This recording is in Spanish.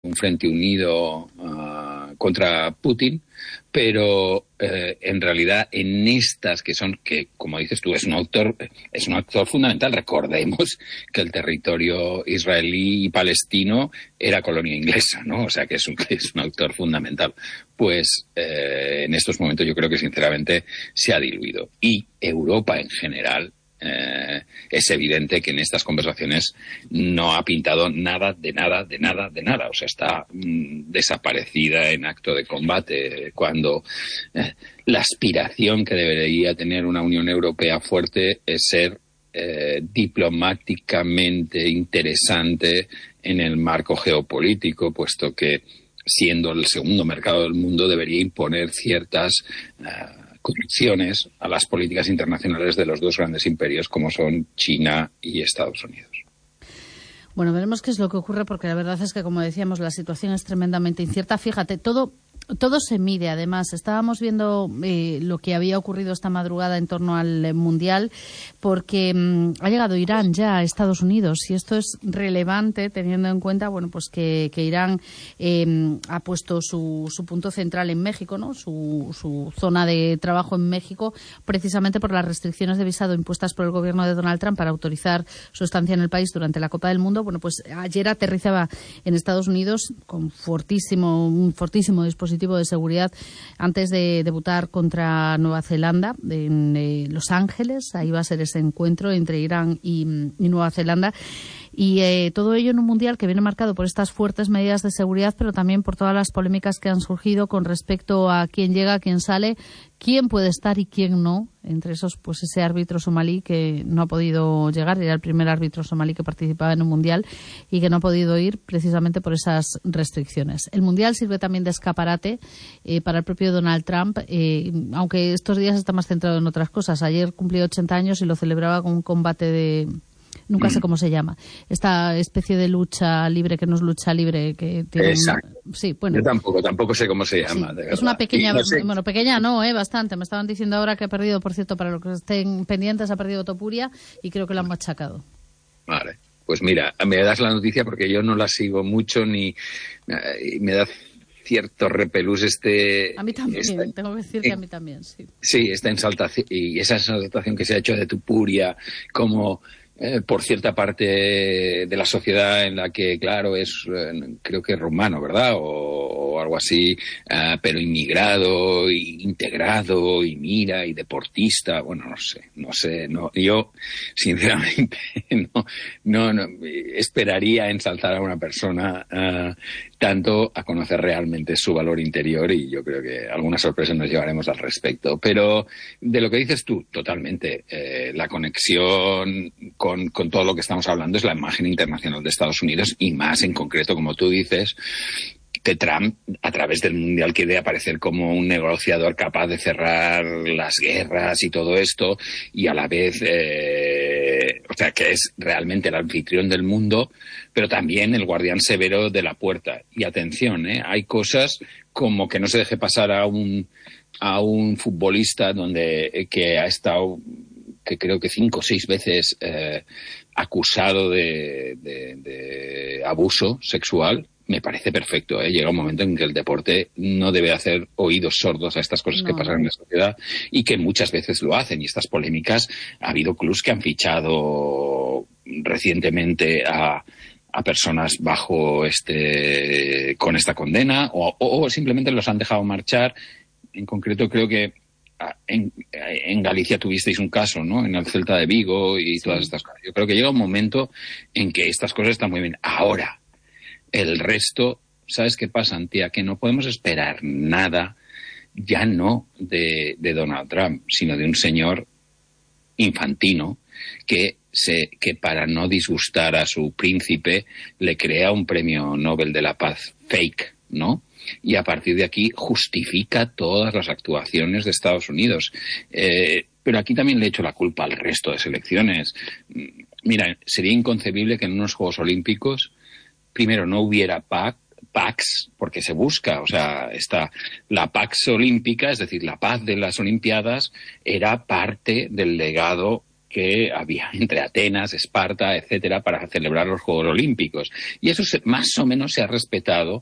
un frente unido contra Putin, pero en realidad en estas que como dices tú, es un actor fundamental. Recordemos que el territorio israelí y palestino era colonia inglesa, ¿no? O sea que es un actor fundamental. Pues en estos momentos yo creo que sinceramente se ha diluido. Y Europa en general, es evidente que en estas conversaciones no ha pintado nada de nada. O sea, está desaparecida en acto de combate, cuando la aspiración que debería tener una Unión Europea fuerte es ser diplomáticamente interesante en el marco geopolítico, puesto que, siendo el segundo mercado del mundo, debería imponer ciertas condiciones a las políticas internacionales de los dos grandes imperios como son China y Estados Unidos. Bueno, veremos qué es lo que ocurre, porque la verdad es que, como decíamos, la situación es tremendamente incierta. Fíjate, todo se mide, además. Estábamos viendo lo que había ocurrido esta madrugada en torno al Mundial, porque ha llegado Irán ya a Estados Unidos, y esto es relevante teniendo en cuenta, bueno, pues que Irán ha puesto su punto central en México, ¿no? Su zona de trabajo en México, precisamente por las restricciones de visado impuestas por el gobierno de Donald Trump para autorizar su estancia en el país durante la Copa del Mundo. Bueno, pues ayer aterrizaba en Estados Unidos con un fortísimo dispositivo de seguridad antes de debutar contra Nueva Zelanda en Los Ángeles. Ahí va a ser ese encuentro entre Irán y Nueva Zelanda. Y todo ello en un mundial que viene marcado por estas fuertes medidas de seguridad, pero también por todas las polémicas que han surgido con respecto a quién llega, quién sale, quién puede estar y quién no. Entre esos, pues ese árbitro somalí que no ha podido llegar, era el primer árbitro somalí que participaba en un mundial y que no ha podido ir precisamente por esas restricciones. El mundial sirve también de escaparate para el propio Donald Trump, aunque estos días está más centrado en otras cosas. Ayer cumplió 80 años y lo celebraba con un combate de... Nunca sé cómo se llama. Esta especie de lucha libre que no es lucha libre, que tiene... Exacto. Sí, bueno. Yo tampoco sé cómo se llama. Sí, es una pequeña... No sé. Bueno, pequeña no, bastante. Me estaban diciendo ahora que ha perdido, por cierto, para los que estén pendientes, ha perdido Topuria y creo que lo han machacado. Vale. Pues mira, me das la noticia porque yo no la sigo mucho ni me da cierto repelús A mí también, tengo que decir que a mí también, sí. Sí, esta exaltación y esa exaltación que se ha hecho de Topuria como... por cierta parte de la sociedad en la que, claro, es, creo que es rumano, ¿verdad? O algo así, pero inmigrado, integrado, y mira, y deportista. Bueno, no sé. Yo, sinceramente, no esperaría ensalzar a una persona tanto a conocer realmente su valor interior, y yo creo que algunas sorpresas nos llevaremos al respecto. Pero de lo que dices tú, totalmente, la conexión con todo lo que estamos hablando es la imagen internacional de Estados Unidos, y más en concreto, como tú dices, que Trump, a través del Mundial, quiere aparecer como un negociador capaz de cerrar las guerras y todo esto, y a la vez, o sea, que es realmente el anfitrión del mundo, pero también el guardián severo de la puerta. Y atención, hay cosas como que no se deje pasar a un futbolista que ha estado, que creo que 5 o 6 veces acusado de abuso sexual. Me parece perfecto, Llega un momento en que el deporte no debe hacer oídos sordos a estas cosas que pasan en la sociedad, y que muchas veces lo hacen. Y estas polémicas, ha habido clubs que han fichado recientemente a personas bajo con esta condena, o simplemente los han dejado marchar. En concreto, creo que en Galicia tuvisteis un caso, ¿no? En el Celta de Vigo y todas estas cosas. Yo creo que llega un momento en que estas cosas están muy bien. Ahora, el resto, ¿sabes qué pasa, Antía? Que no podemos esperar nada, ya no de Donald Trump, sino de un señor infantino que para no disgustar a su príncipe le crea un premio Nobel de la Paz fake, ¿no? Y a partir de aquí justifica todas las actuaciones de Estados Unidos. Pero aquí también le echo la culpa al resto de selecciones. Mira, sería inconcebible que en unos Juegos Olímpicos primero no hubiera PAX, porque se busca, o sea, la PAX olímpica, es decir, la paz de las Olimpiadas, era parte del legado que había entre Atenas, Esparta, etcétera, para celebrar los Juegos Olímpicos. Y eso más o menos se ha respetado